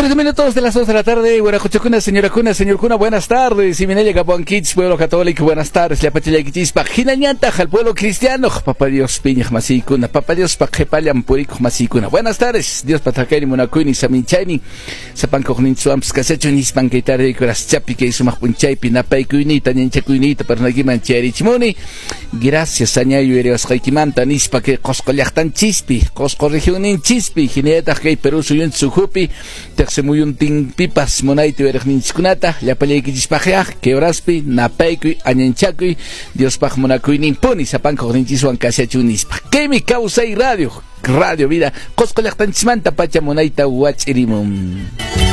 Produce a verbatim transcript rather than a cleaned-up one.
trece minutos de las dos de la tarde. Guarajuchacuna, señora Cuna, señor Cuna, buenas tardes. Y Minaya Capuanquits, pueblo católico, buenas tardes. La Pachilla Quitispa, Ginañanta, al pueblo cristiano. Papá Dios, Piña, Masicuna. Papá Dios, Pajepalam, Purico, Masicuna. Buenas tardes. Dios, Patracani, Monacuni, Saminchani. Sapanco, Ninsuams, Casecho, Nispan, Gaitare, Coras Chapi, que hizo Mapunchaipi, Napay, Cuinita, Niancha Cuinita, Pernagiman, Cherichimoni. Gracias, Añayo, Ereos, Jaikimanta, Nispa, que Coscollachtan Chispi, Coscorregionin Chispi, Gineta, Gay, Perú, Suyun, Sujupi. Tersemuyun ting pipas monaiti vergninchkunata la pelea que dispajeaj que oraspi napaikui añanchakui Dios paj monacui nimponi sapan cogninchisuan casiachunispa que mi causa y radio radio vida coscolactanchmanta pacha monaita huachirimum.